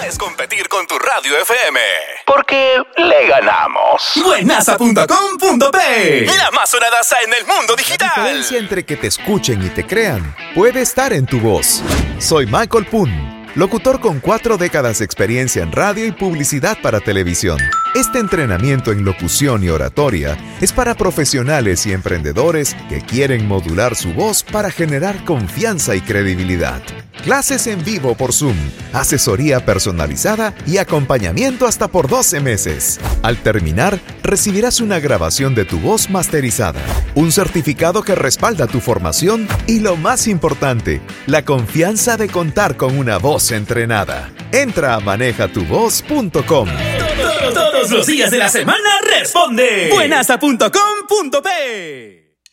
es competir con tu radio FM. Porque le ganamos. Buenaza.com.pe, la más sonadaza en el mundo digital. La diferencia entre que te escuchen y te crean puede estar en tu voz. Soy Michael Poon, locutor con 4 décadas de experiencia en radio y publicidad para televisión. Este entrenamiento en locución y oratoria es para profesionales y emprendedores que quieren modular su voz para generar confianza y credibilidad. Clases en vivo por Zoom, asesoría personalizada y acompañamiento hasta por 12 meses. Al terminar, recibirás una grabación de tu voz masterizada, un certificado que respalda tu formación y, lo más importante, la confianza de contar con una voz entrenada. Entra a manejatuvoz.com. Todos los días de la semana responde. Buenaza.com.pe.